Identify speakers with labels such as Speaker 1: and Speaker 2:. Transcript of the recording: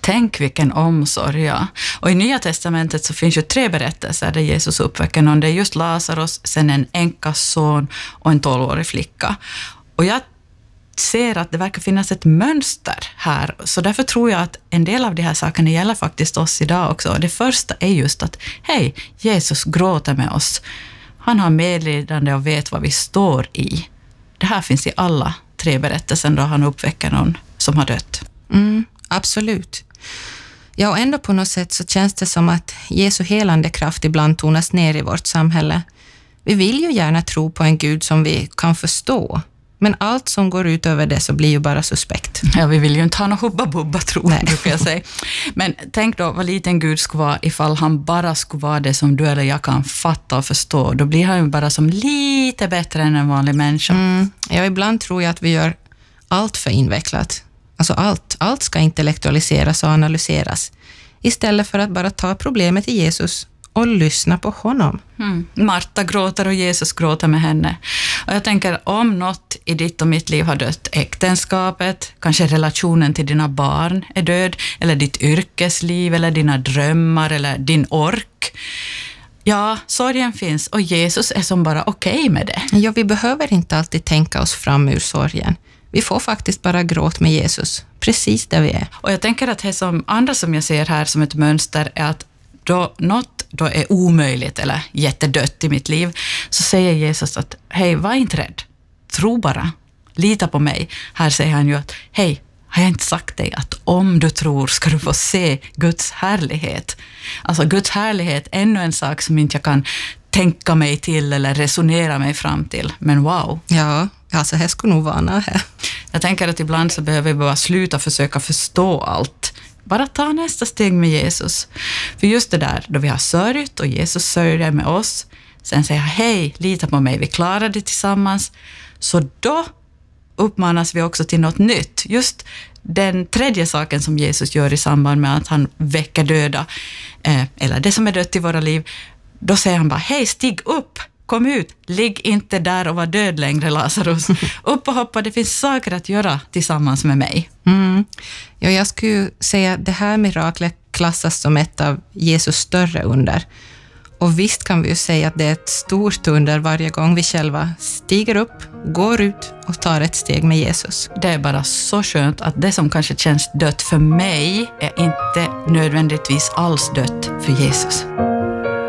Speaker 1: Tänk vilken omsorg, ja. Och i Nya testamentet så finns ju 3 berättelser där Jesus uppväcker någon. Det är just Lazarus, sen en änkas son och en 12-årig flicka. Och jag ser att det verkar finnas ett mönster här. Så därför tror jag att en del av de här sakerna gäller faktiskt oss idag också. Och det första är just att, hej, Jesus gråter med oss. Han har medlidande och vet vad vi står i. Det här finns i alla 3 berättelser då han uppväcker någon som har dött.
Speaker 2: Absolut. Ja, och ändå på något sätt så känns det som att Jesu helande kraft ibland tonas ner i vårt samhälle. Vi vill ju gärna tro på en Gud som vi kan förstå. Men allt som går ut över det så blir ju bara suspekt.
Speaker 1: Ja, vi vill ju inte ha någon hubba-bubba, tror jag säga. Men tänk då vad liten Gud skulle vara ifall han bara skulle vara det som du eller jag kan fatta och förstå. Då blir han ju bara som lite bättre än en vanlig människa.
Speaker 2: Ja, ibland tror jag att vi gör allt för invecklat. Alltså allt ska intellektualiseras och analyseras. Istället för att bara ta problemet i Jesus och lyssna på honom.
Speaker 1: Marta gråter och Jesus gråter med henne. Och jag tänker, om något i ditt och mitt liv har dött, äktenskapet, kanske relationen till dina barn är död, eller ditt yrkesliv, eller dina drömmar, eller din ork. Ja, sorgen finns och Jesus är som bara okej med det.
Speaker 2: Ja, vi behöver inte alltid tänka oss fram ur sorgen. Vi får faktiskt bara gråta med Jesus, precis där vi är.
Speaker 1: Och jag tänker att det som andra som jag ser här som ett mönster är att då något då är omöjligt eller jättedött i mitt liv, så säger Jesus att hej, var inte rädd. Tro bara. Lita på mig. Här säger han ju att hej, har jag inte sagt dig att om du tror ska du få se Guds härlighet. Alltså Guds härlighet, ännu en sak som inte jag kan tänka mig till eller resonera mig fram till. Men wow.
Speaker 2: Ja, alltså här skulle nog vara här.
Speaker 1: Jag tänker att ibland så behöver vi bara sluta försöka förstå allt. Bara ta nästa steg med Jesus. För just det där, då vi har sörjt och Jesus sörjer med oss, sen säger jag, hej, lita på mig, vi klarar det tillsammans. Så då uppmanas vi också till något nytt. Just den tredje saken som Jesus gör i samband med att han väcker döda, eller det som är dött i våra liv, då säger han bara, hej, stig upp, kom ut, ligg inte där och var död längre, Lazarus. Upp och hoppa, det finns saker att göra tillsammans med mig.
Speaker 2: Ja, jag skulle säga att det här miraklet klassas som ett av Jesus större under. Och visst kan vi ju säga att det är ett stort under varje gång vi själva stiger upp, går ut och tar ett steg med Jesus.
Speaker 1: Det är bara så skönt att det som kanske känns dött för mig är inte nödvändigtvis alls dött för Jesus.